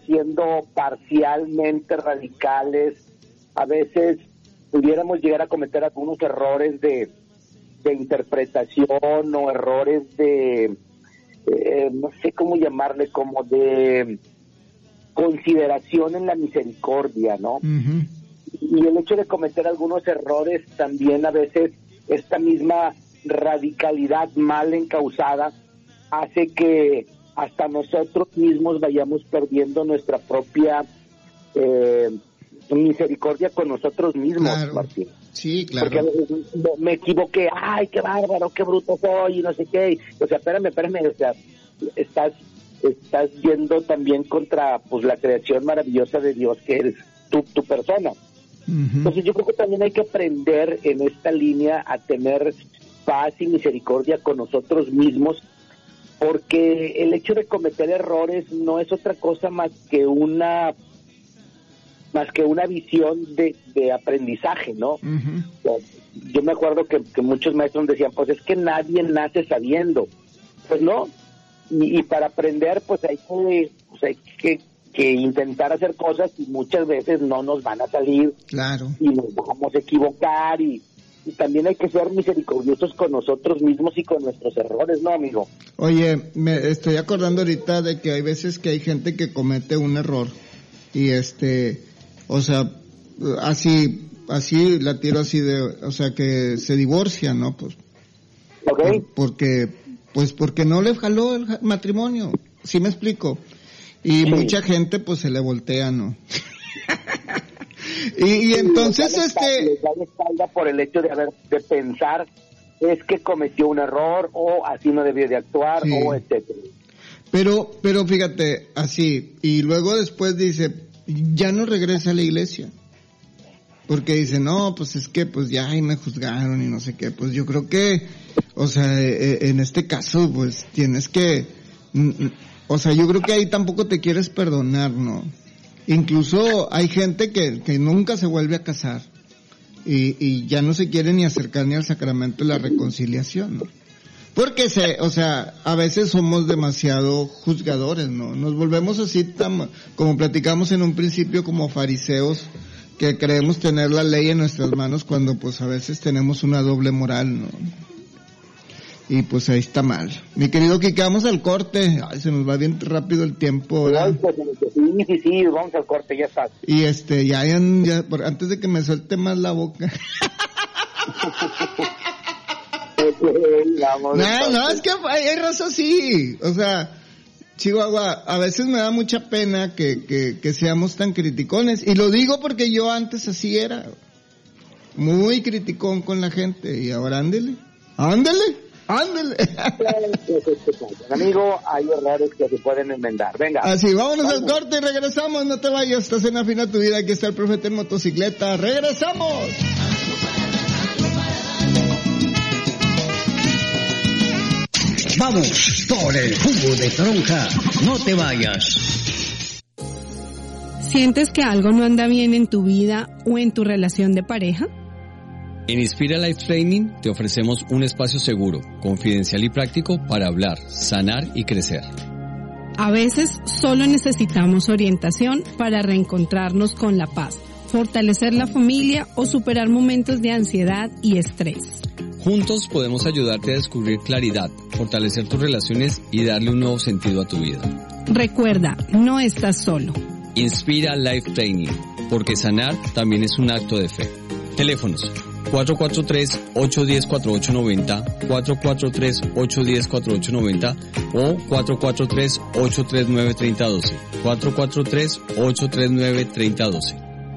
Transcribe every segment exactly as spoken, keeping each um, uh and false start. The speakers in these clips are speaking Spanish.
siendo parcialmente radicales, a veces pudiéramos llegar a cometer algunos errores de, de interpretación o errores de, eh, no sé cómo llamarle, como de consideración en la misericordia, ¿no? Uh-huh. Y el hecho de cometer algunos errores también a veces esta misma radicalidad mal encausada hace que hasta nosotros mismos vayamos perdiendo nuestra propia eh, misericordia con nosotros mismos, claro. Martín. Sí, claro. Porque a veces me equivoqué, ay, qué bárbaro, qué bruto soy, y no sé qué. O sea, espérame, espérame, o sea, estás, estás yendo también contra pues la creación maravillosa de Dios que eres tú, tu persona. Uh-huh. Entonces yo creo que también hay que aprender en esta línea a tener paz y misericordia con nosotros mismos, porque el hecho de cometer errores no es otra cosa más que una más que una visión de, de aprendizaje, ¿no? Uh-huh. Yo me acuerdo que, que muchos maestros decían, pues es que nadie nace sabiendo. Pues no, y, y para aprender pues hay que, pues hay que, que intentar hacer cosas y muchas veces no nos van a salir. Claro. Y nos vamos a equivocar y, y también hay que ser misericordiosos con nosotros mismos y con nuestros errores, ¿no, amigo? Oye, me estoy acordando ahorita de que hay veces que hay gente que comete un error y este... O sea, así, así la tiro así de, o sea, que se divorcian, ¿no? Pues, okay. por, porque, pues porque no le jaló el matrimonio, ¿sí me explico? Y sí. Mucha gente pues se le voltea, ¿no? y, y entonces sí, este... Le da la espalda por el hecho de haber, de pensar es que cometió un error o así no debió de actuar sí. o etcétera. Pero, pero fíjate, así, y luego después dice... ya no regresa a la iglesia, porque dice, no, pues es que pues ya ahí me juzgaron y no sé qué. Pues yo creo que, o sea, eh, en este caso pues tienes que, o sea, yo creo que ahí tampoco te quieres perdonar, ¿no? Incluso hay gente que, que nunca se vuelve a casar y, y ya no se quiere ni acercar ni al sacramento de la reconciliación, ¿no? Porque se, o sea, a veces somos demasiado juzgadores, ¿no? Nos volvemos así tan, como platicamos en un principio, como fariseos, que creemos tener la ley en nuestras manos cuando pues a veces tenemos una doble moral, ¿no? Y pues ahí está mal. Mi querido Quique, vamos al corte. Ay, se nos va bien rápido el tiempo, ¿verdad? Sí, sí, sí, vamos al corte, ya está. Y este, ya, ya, ya por, antes de que me suelte más la boca. No, no, es que hay, hay raza sí, o sea, Chihuahua, a veces me da mucha pena que, que, que seamos tan criticones, y lo digo porque yo antes así era, muy criticón con la gente, y ahora ándele, ándele, ándele. Amigo, hay errores que se pueden enmendar, venga. Así, vámonos Vamos. al corte y regresamos, no te vayas, estás en Afina tu Vida, aquí está el Profeta en motocicleta, regresamos. Vamos por el jugo de toronja, no te vayas. ¿Sientes que algo no anda bien en tu vida o en tu relación de pareja? En Inspira Life Training te ofrecemos un espacio seguro, confidencial y práctico para hablar, sanar y crecer. A veces solo necesitamos orientación para reencontrarnos con la paz, fortalecer la familia o superar momentos de ansiedad y estrés. Juntos podemos ayudarte a descubrir claridad, fortalecer tus relaciones y darle un nuevo sentido a tu vida. Recuerda, no estás solo. Inspira Life Training, porque sanar también es un acto de fe. Teléfonos cuatro cuatro tres, ocho uno cero, cuatro ocho nueve cero, cuatro cuatro tres, ocho uno cero, cuatro ocho nueve cero o cuatro cuatro tres, ocho tres nueve, tres cero uno dos, cuatro cuatro tres, ocho tres nueve, tres cero uno dos.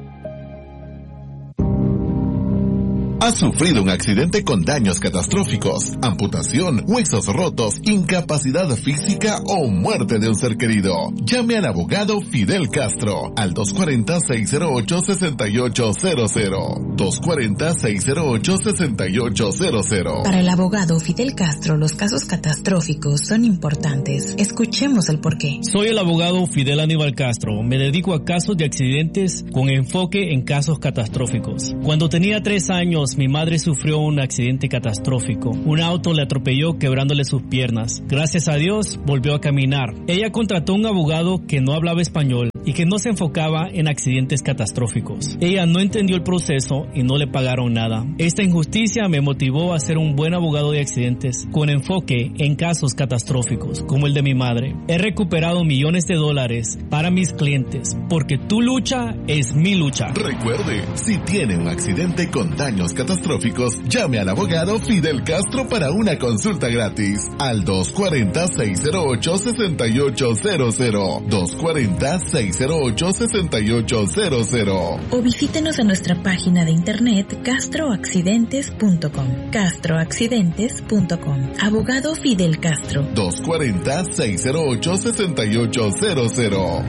¿Has sufrido un accidente con daños catastróficos, amputación, huesos rotos, incapacidad física o muerte de un ser querido? Llame al abogado Fidel Castro al dos cuatro cero, seis cero ocho, seis ocho cero cero. dos cuatro cero, seis cero ocho, seis ocho cero cero. Para el abogado Fidel Castro, los casos catastróficos son importantes. Escuchemos el porqué. Soy el abogado Fidel Aníbal Castro. Me dedico a casos de accidentes con enfoque en casos catastróficos. Cuando tenía tres años, mi madre sufrió un accidente catastrófico. Un auto le atropelló quebrándole sus piernas. Gracias a Dios, volvió a caminar. Ella contrató un abogado que no hablaba español y que no se enfocaba en accidentes catastróficos. Ella no entendió el proceso y no le pagaron nada. Esta injusticia me motivó a ser un buen abogado de accidentes con enfoque en casos catastróficos, como el de mi madre. He recuperado millones de dólares para mis clientes, porque tu lucha es mi lucha. Recuerde, si tiene un accidente con daños catastróficos, llame al abogado Fidel Castro para una consulta gratis al dos cuatro cero, seis cero ocho, seis ocho cero cero, dos cuatro cero, seis cero ocho, seis ocho cero cero. O visítenos en nuestra página de internet castro accidentes punto com. castro accidentes punto com. Abogado Fidel Castro. dos cuatro cero, seis cero ocho, seis ocho cero cero.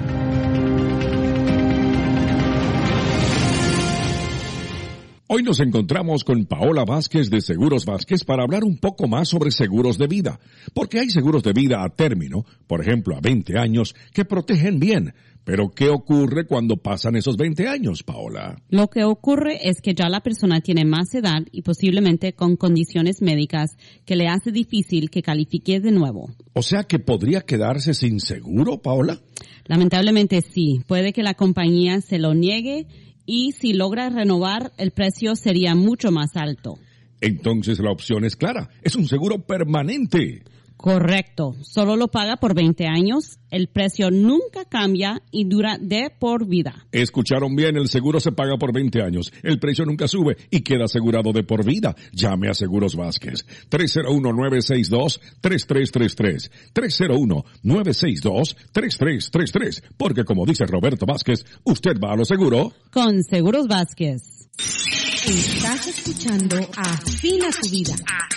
Hoy nos encontramos con Paola Vázquez de Seguros Vázquez para hablar un poco más sobre seguros de vida, porque hay seguros de vida a término, por ejemplo a veinte años, que protegen bien. Pero ¿qué ocurre cuando pasan esos veinte años, Paola? Lo que ocurre es que ya la persona tiene más edad y posiblemente con condiciones médicas que le hace difícil que califique de nuevo. O sea que podría quedarse sin seguro, Paola. Lamentablemente sí, puede que la compañía se lo niegue y si logra renovar, el precio sería mucho más alto. Entonces la opción es clara, es un seguro permanente. Correcto, solo lo paga por veinte años, el precio nunca cambia y dura de por vida. Escucharon bien, el seguro se paga por veinte años, el precio nunca sube y queda asegurado de por vida. Llame a Seguros Vázquez, tres cero uno, nueve seis dos, tres tres tres tres, tres cero uno, nueve seis dos, tres tres tres tres, porque como dice Roberto Vázquez, usted va a lo seguro con Seguros Vázquez. Estás escuchando Afina tu Vida.